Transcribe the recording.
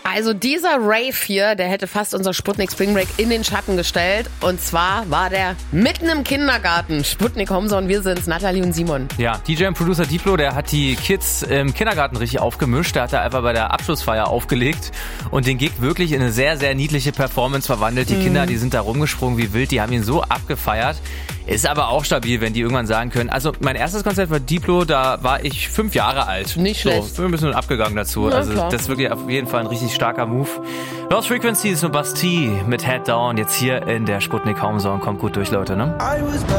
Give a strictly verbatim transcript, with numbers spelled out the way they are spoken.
Also dieser Rave hier, der hätte fast unser Sputnik Spring Break in den Schatten gestellt. Und zwar war der mitten im Kindergarten. Sputnik Homezone, wir sind's, Nathalie und Simon. Ja, D J und Producer Diplo, der hat die Kids im Kindergarten richtig aufgemischt. Der hat da einfach bei der Abschlussfeier aufgelegt und den Gig wirklich in eine sehr, sehr niedliche Performance verwandelt. Die mhm. Kinder, die sind da rumgesprungen wie wild, die haben ihn so abgefeiert. Ist aber auch stabil, wenn die irgendwann sagen können. Also mein erstes Konzert war Diplo, da war ich fünf Jahre alt. Nicht schlecht. So, bin ein bisschen abgegangen dazu. Ja, also klar. das ist wirklich auf jeden Fall ein richtig starker Move. Lost Frequencies und Bastille mit Head Down jetzt hier in der Sputnik Homezone. Kommt gut durch, Leute, ne?